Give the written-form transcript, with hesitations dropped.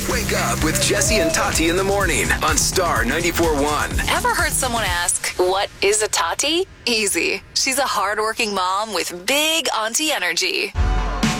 Wake up with Jesse and Tati in the morning on Star 94.1. Ever heard someone ask, what is a Tati? Easy. She's a hardworking mom with big auntie energy.